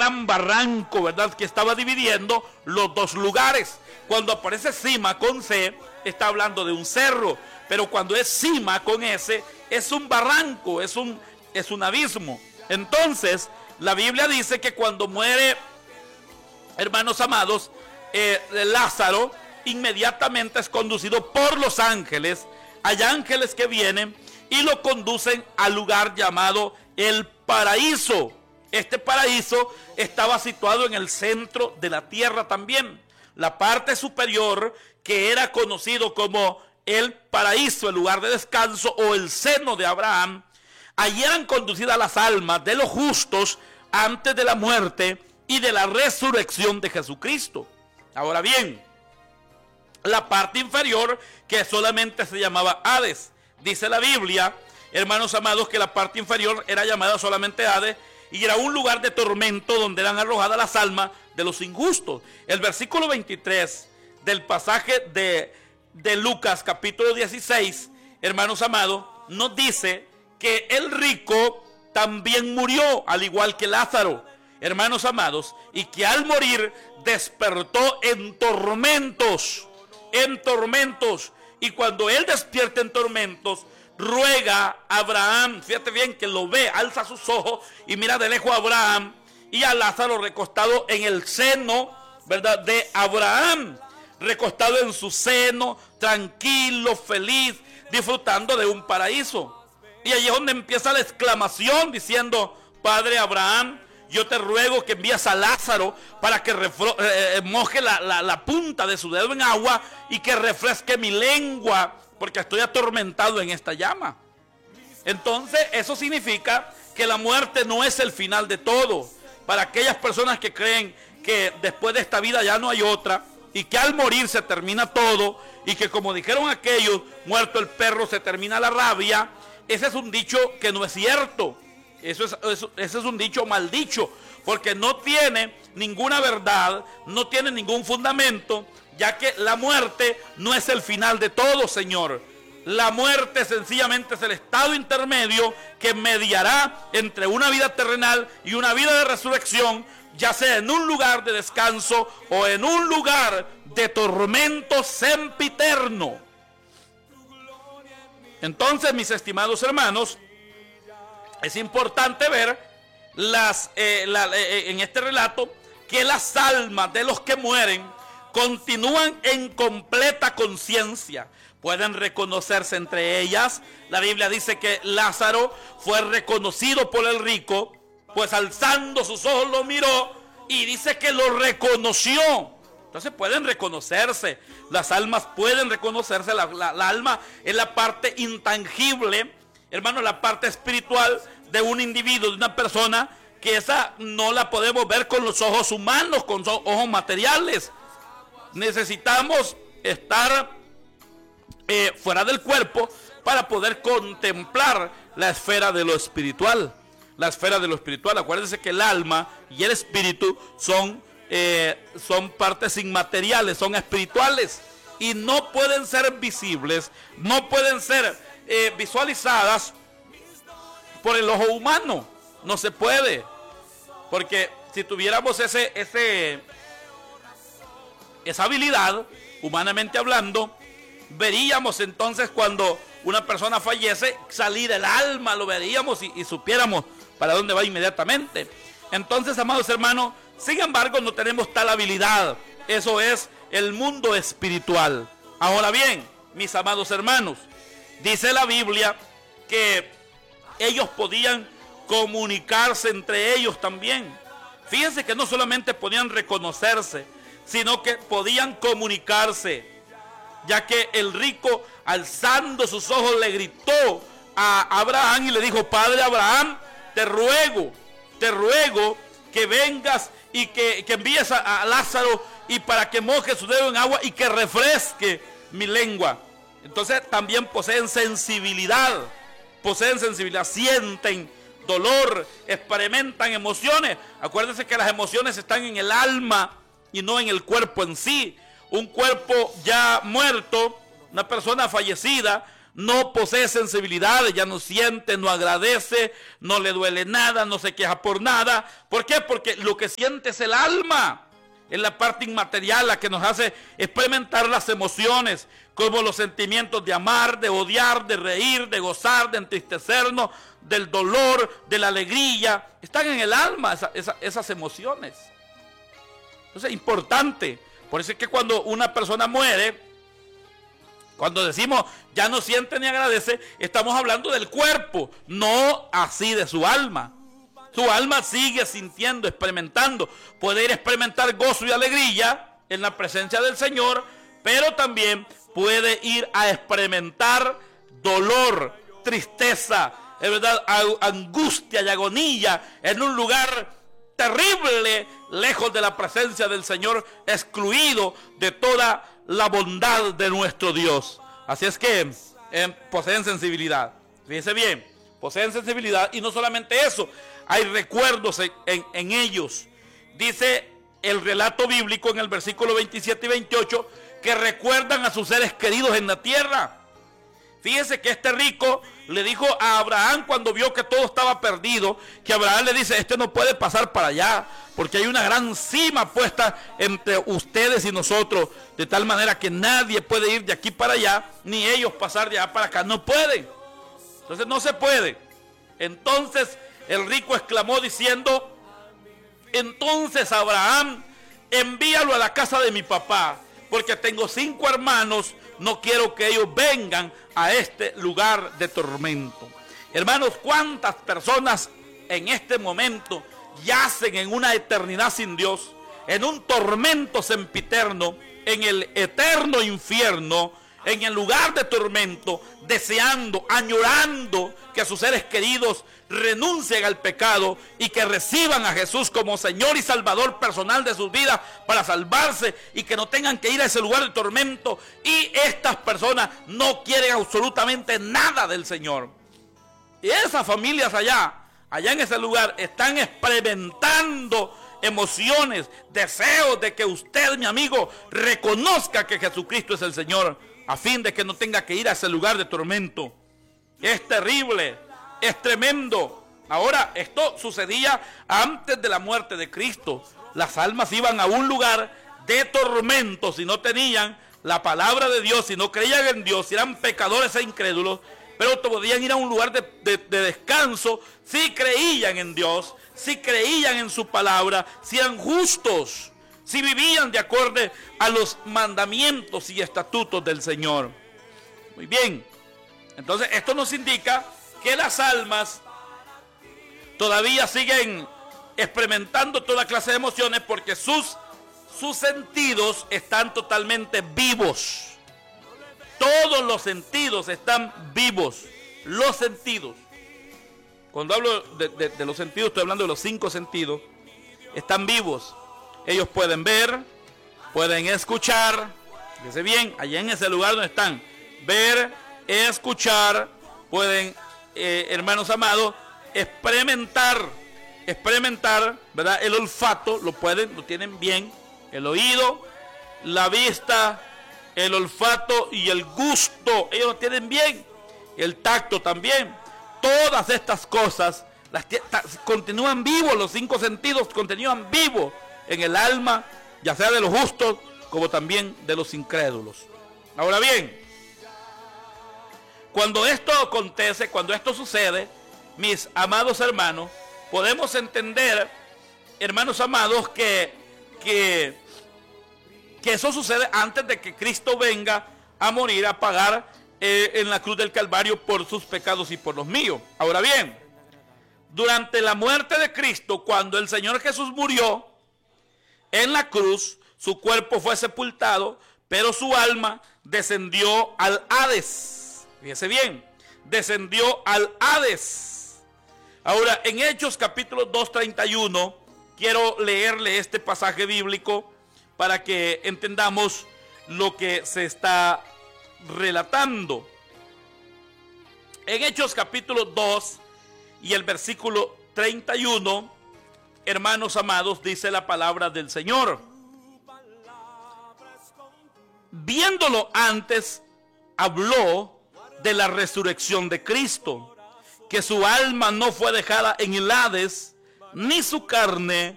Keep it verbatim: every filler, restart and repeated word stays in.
gran barranco, ¿verdad?, que estaba dividiendo los dos lugares. Cuando aparece cima con C, está hablando de un cerro, pero cuando es cima con S, es un barranco, es un, es un abismo. Entonces, la Biblia dice que cuando muere, hermanos amados, eh, Lázaro inmediatamente es conducido por los ángeles. Hay ángeles que vienen y lo conducen al lugar llamado el paraíso. Este paraíso estaba situado en el centro de la tierra también. La parte superior, que era conocido como el paraíso, el lugar de descanso o el seno de Abraham, allí eran conducidas las almas de los justos antes de la muerte y de la resurrección de Jesucristo. Ahora bien, la parte inferior, que solamente se llamaba Hades. Dice la Biblia, hermanos amados, que la parte inferior era llamada solamente Hades y era un lugar de tormento donde eran arrojadas las almas de los injustos. El versículo veintitrés del pasaje de, de Lucas capítulo dieciséis, hermanos amados, nos dice que el rico también murió, al igual que Lázaro, hermanos amados, y que al morir despertó en tormentos, en tormentos, y cuando él despierta en tormentos, ruega a Abraham, fíjate bien que lo ve, alza sus ojos y mira de lejos a Abraham y a Lázaro recostado en el seno, ¿verdad?, de Abraham, recostado en su seno, tranquilo, feliz, disfrutando de un paraíso. Y allí es donde empieza la exclamación diciendo: Padre Abraham, yo te ruego que envíes a Lázaro para que refro, eh, moje la, la, la punta de su dedo en agua y que refresque mi lengua, porque estoy atormentado en esta llama. Entonces eso significa que la muerte no es el final de todo. Para aquellas personas que creen que después de esta vida ya no hay otra y que al morir se termina todo y que, como dijeron aquellos, muerto el perro se termina la rabia, ese es un dicho que no es cierto. Eso es, eso, ese es un dicho mal dicho, porque no tiene ninguna verdad, no tiene ningún fundamento, ya que la muerte no es el final de todo, Señor. La muerte sencillamente es el estado intermedio que mediará entre una vida terrenal y una vida de resurrección, ya sea en un lugar de descanso o en un lugar de tormento sempiterno. Entonces, mis estimados hermanos, es importante ver las, eh, la, eh, en este relato que las almas de los que mueren continúan en completa conciencia. Pueden reconocerse entre ellas. La Biblia dice que Lázaro fue reconocido por el rico, pues alzando sus ojos lo miró y dice que lo reconoció. Entonces pueden reconocerse, las almas pueden reconocerse. La, la, la alma es la parte intangible, hermano, la parte espiritual de un individuo, de una persona, que esa no la podemos ver con los ojos humanos, con los ojos materiales. Necesitamos estar eh, fuera del cuerpo para poder contemplar la esfera de lo espiritual. La esfera de lo espiritual. Acuérdense que el alma y el espíritu son, eh, son partes inmateriales, son espirituales y no pueden ser visibles, no pueden ser eh, visualizadas por el ojo humano. No se puede, porque si tuviéramos ese, ese, esa habilidad, humanamente hablando, veríamos entonces cuando una persona fallece, salir el alma, lo veríamos y, y supiéramos para dónde va inmediatamente. Entonces, amados hermanos, sin embargo no tenemos tal habilidad. Eso es el mundo espiritual. Ahora bien, mis amados hermanos, dice la Biblia que ellos podían comunicarse entre ellos también. Fíjense que no solamente podían reconocerse, sino que podían comunicarse, ya que el rico, alzando sus ojos, le gritó a Abraham y le dijo: Padre Abraham, te ruego, te ruego que vengas y que, que envíes a, a Lázaro y para que moje su dedo en agua y que refresque mi lengua. Entonces también poseen sensibilidad, poseen sensibilidad, sienten dolor, experimentan emociones. Acuérdense que las emociones están en el alma y no en el cuerpo en sí. Un cuerpo ya muerto, una persona fallecida, no posee sensibilidad, ya no siente, no agradece, no le duele nada, no se queja por nada. ¿Por qué? Porque lo que siente es el alma. Es la parte inmaterial la que nos hace experimentar las emociones, como los sentimientos de amar, de odiar, de reír, de gozar, de entristecernos, del dolor, de la alegría. Están en el alma esa, esa, esas emociones. Entonces es importante. Por eso es que cuando una persona muere, cuando decimos ya no siente ni agradece, estamos hablando del cuerpo, no así de su alma. Su alma sigue sintiendo, experimentando. Puede ir a experimentar gozo y alegría en la presencia del Señor, pero también puede ir a experimentar dolor, tristeza, es verdad, angustia y agonía en un lugar terrible, lejos de la presencia del Señor, excluido de toda la bondad de nuestro Dios. Así es que eh, poseen sensibilidad. Fíjense bien, poseen sensibilidad, y no solamente eso, hay recuerdos en, en, en ellos. Dice el relato bíblico en el versículo veintisiete y veintiocho que recuerdan a sus seres queridos en la tierra. Fíjese que este rico le dijo a Abraham cuando vio que todo estaba perdido, que Abraham le dice: este no puede pasar para allá, porque hay una gran cima puesta entre ustedes y nosotros, de tal manera que nadie puede ir de aquí para allá, ni ellos pasar de allá para acá, no pueden. Entonces no se puede. Entonces el rico exclamó diciendo: entonces Abraham, envíalo a la casa de mi papá, porque tengo cinco hermanos, no quiero que ellos vengan a este lugar de tormento. Hermanos, ¿cuántas personas en este momento yacen en una eternidad sin Dios, en un tormento sempiterno, en el eterno infierno, en el lugar de tormento, deseando, añorando que sus seres queridos renuncien al pecado y que reciban a Jesús como Señor y Salvador personal de sus vidas para salvarse y que no tengan que ir a ese lugar de tormento? Y estas personas no quieren absolutamente nada del Señor. Y esas familias allá, allá en ese lugar, están experimentando emociones, deseos de que usted, mi amigo, reconozca que Jesucristo es el Señor, a fin de que no tenga que ir a ese lugar de tormento. Es terrible, es tremendo. Ahora, esto sucedía antes de la muerte de Cristo. Las almas iban a un lugar de tormento si no tenían la palabra de Dios, si no creían en Dios, si eran pecadores e incrédulos, pero podían ir a un lugar de, de, de descanso si creían en Dios, si creían en su palabra, si eran justos, si vivían de acuerdo a los mandamientos y estatutos del Señor. Muy bien. Entonces esto nos indica que las almas todavía siguen experimentando toda clase de emociones, porque sus, sus sentidos están totalmente vivos. Todos los sentidos están vivos. Los sentidos. Cuando hablo de, de, de los sentidos, estoy hablando de los cinco sentidos. Están vivos. Ellos pueden ver, pueden escuchar. Fíjense bien, allá en ese lugar donde están. Ver, escuchar, pueden, eh, hermanos amados, experimentar, experimentar, ¿verdad? El olfato, lo pueden, lo tienen bien. El oído, la vista, el olfato y el gusto, ellos lo tienen bien. El tacto también. Todas estas cosas las continúan vivos, los cinco sentidos continúan vivos en el alma, ya sea de los justos como también de los incrédulos. Ahora bien, cuando esto acontece, cuando esto sucede, mis amados hermanos, podemos entender, hermanos amados, que, que, que eso sucede antes de que Cristo venga a morir, a pagar eh, en la cruz del Calvario por sus pecados y por los míos. Ahora bien, durante la muerte de Cristo, cuando el Señor Jesús murió en la cruz, su cuerpo fue sepultado, pero su alma descendió al Hades. Fíjese bien, descendió al Hades. Ahora, en Hechos capítulo dos, treinta y uno, quiero leerle este pasaje bíblico para que entendamos lo que se está relatando. En Hechos capítulo dos y el versículo treinta y uno, hermanos amados, dice la palabra del Señor: viéndolo antes, habló de la resurrección de Cristo, que su alma no fue dejada en el Hades, ni su carne